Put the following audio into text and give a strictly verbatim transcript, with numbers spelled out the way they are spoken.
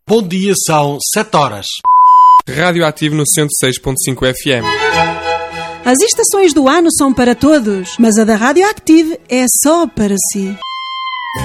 Bom dia, são sete horas. Radioativo no cento e seis ponto cinco F M. As estações do ano são para todos, mas a da Radioactive é só para si.